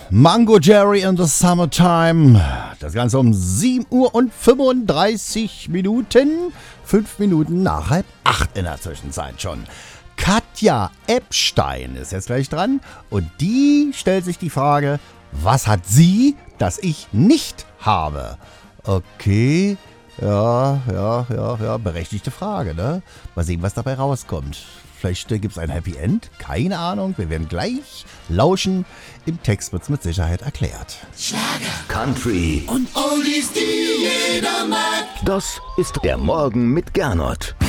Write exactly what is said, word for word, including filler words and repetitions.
Mango Jerry in the Summertime. Das Ganze um sieben Uhr und fünfunddreißig Minuten. Fünf Minuten nach halb acht in der Zwischenzeit schon. Katja Epstein ist jetzt gleich dran. Und die stellt sich die Frage, was hat sie, das ich nicht habe? Okay, ja, ja, ja, ja, berechtigte Frage, ne? Mal sehen, was dabei rauskommt. Vielleicht äh, gibt es ein Happy End, keine Ahnung. Wir werden gleich lauschen. Im Text wird es mit Sicherheit erklärt. Schlager, Country und Oldies, die jeder mag. Das ist der Morgen mit Gernot.